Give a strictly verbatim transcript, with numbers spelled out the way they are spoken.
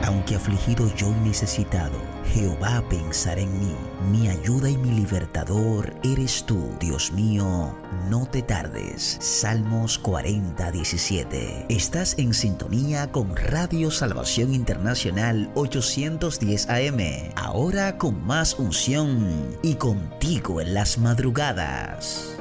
Aunque afligido yo y necesitado, Jehová pensará en mí. Mi ayuda y mi libertador eres tú, Dios mío, no te tardes. Salmos cuarenta, diecisiete. Estás en sintonía con Radio Salvación Internacional ochocientos diez A M. Ahora con más unción y contigo en las madrugadas.